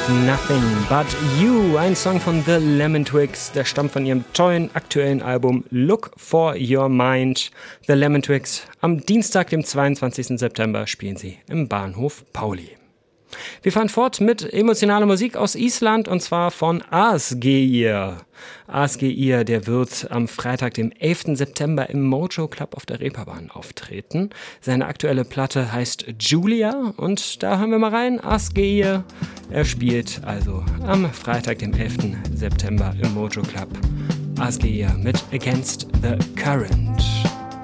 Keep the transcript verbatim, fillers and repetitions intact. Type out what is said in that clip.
Nothing But You, ein Song von The Lemon Twigs, der stammt von ihrem tollen aktuellen Album Look for Your Mind. The Lemon Twigs, am Dienstag, dem zweiundzwanzigsten September, spielen sie im Bahnhof Pauli. Wir fahren fort mit emotionaler Musik aus Island und zwar von Asgeir. Asgeir, der wird am Freitag, dem elften September im Mojo Club auf der Reeperbahn auftreten. Seine aktuelle Platte heißt Julia und da hören wir mal rein. Asgeir, er spielt also am Freitag, dem elften September im Mojo Club. Asgeir mit Against the Current.